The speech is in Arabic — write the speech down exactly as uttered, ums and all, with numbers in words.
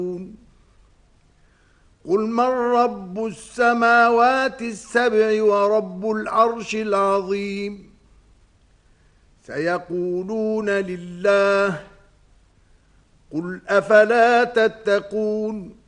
قل من رب السماوات السبع ورب العرش العظيم سيقولون لله قل أفلا تتقون